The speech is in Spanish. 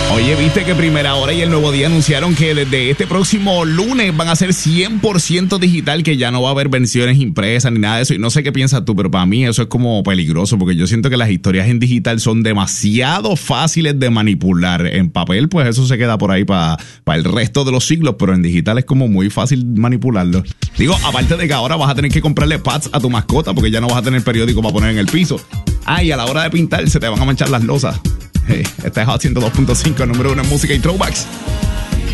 Oye, viste que Primera Hora y El Nuevo Día anunciaron que desde este próximo lunes van a ser 100% digital, que ya no va a haber versiones impresas ni nada de eso. Y no sé qué piensas tú, pero para mí eso es como peligroso, porque yo siento que las historias en digital son demasiado fáciles de manipular. En papel, pues eso se queda por ahí para el resto de los siglos, pero en digital es como muy fácil manipularlo. Digo, aparte de que ahora vas a tener que comprarle pads a tu mascota, porque ya no vas a tener periódico para poner en el piso. Y a la hora de pintar se te van a manchar las losas. Este es Hot 102.5, número 1 en música y throwbacks.